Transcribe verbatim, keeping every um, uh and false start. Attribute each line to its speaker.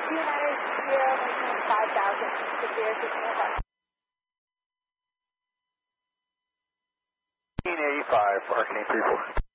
Speaker 1: United Sierra, maintain five thousand, Sierra sixteen oh five.
Speaker 2: fifteen eighty-five, Arcane three four.